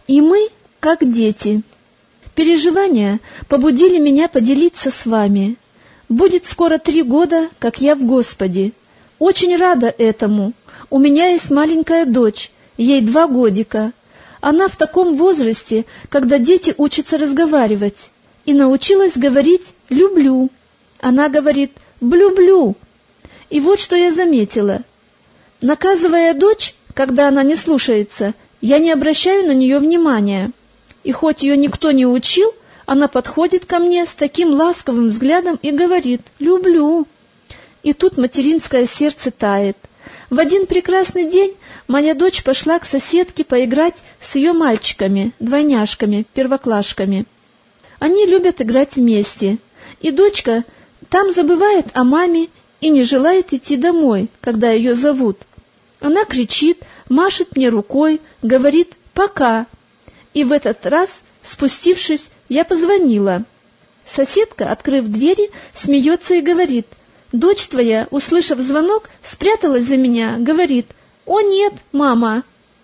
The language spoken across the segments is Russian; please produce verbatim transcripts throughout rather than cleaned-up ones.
И мы, как дети. Переживания побудили меня поделиться с вами. Будет скоро три года, как я в Господе. Очень рада этому. У меня есть маленькая дочь, ей два годика. Она в таком возрасте, когда дети учатся разговаривать, и научилась говорить «люблю». Она говорит «блю-блю». И вот что я заметила. Наказывая дочь, когда она не слушается, я не обращаю на нее внимания. И хоть ее никто не учил, она подходит ко мне с таким ласковым взглядом и говорит «люблю». И тут материнское сердце тает. В один прекрасный день моя дочь пошла к соседке поиграть с ее мальчиками, двойняшками, первоклашками. Они любят играть вместе, и дочка там забывает о маме и не желает идти домой, когда ее зовут. Она кричит, машет мне рукой, говорит «пока». И в этот раз, спустившись, я позвонила. Соседка, открыв двери, смеется и говорит: «Дочь твоя, услышав звонок, спряталась за меня, говорит: „О нет, мама!“»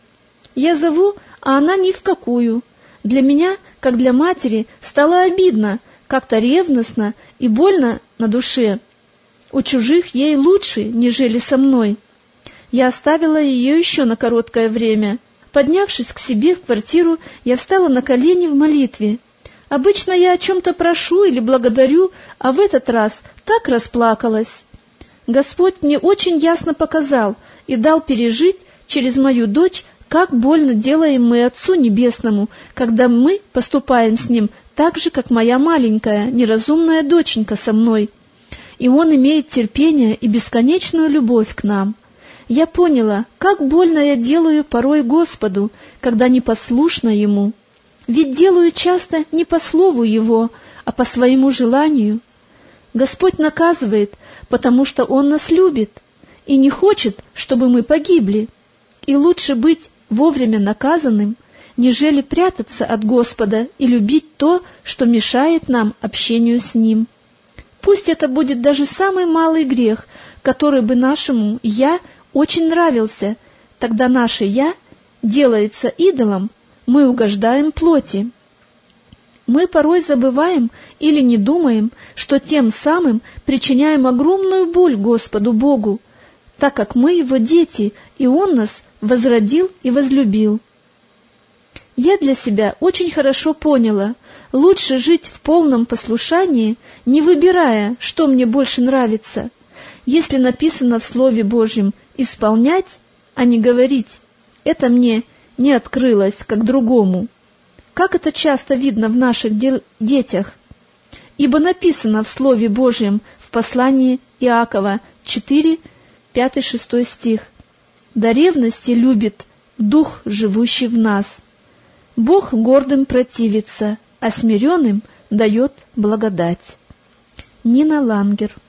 Я зову, а она ни в какую. Для меня, как для матери, стало обидно, как-то ревностно и больно на душе. У чужих ей лучше, нежели со мной. Я оставила ее еще на короткое время. Поднявшись к себе в квартиру, я встала на колени в молитве. Обычно я о чем-то прошу или благодарю, а в этот раз так расплакалась. Господь мне очень ясно показал и дал пережить через мою дочь, как больно делаем мы Отцу Небесному, когда мы поступаем с Ним так же, как моя маленькая, неразумная доченька со мной. И Он имеет терпение и бесконечную любовь к нам. Я поняла, как больно я делаю порой Господу, когда непослушна Ему. Ведь делаю часто не по слову Его, а по своему желанию. Господь наказывает, потому что Он нас любит и не хочет, чтобы мы погибли. И лучше быть вовремя наказанным, нежели прятаться от Господа и любить то, что мешает нам общению с Ним. Пусть это будет даже самый малый грех, который бы нашему «я» очень нравился, тогда наше «я» делается идолом, мы угождаем плоти. Мы порой забываем или не думаем, что тем самым причиняем огромную боль Господу Богу, так как мы Его дети, и Он нас возродил и возлюбил. Я для себя очень хорошо поняла, лучше жить в полном послушании, не выбирая, что мне больше нравится. Если написано в Слове Божьем «исполнять», а не говорить «это мне не открылось, как другому». Как это часто видно в наших де- детях. Ибо написано в Слове Божьем в послании Иакова четыре, пятый-шестой стих: «До ревности любит Дух, живущий в нас. Бог гордым противится, а смиренным дает благодать». Нина Лангер.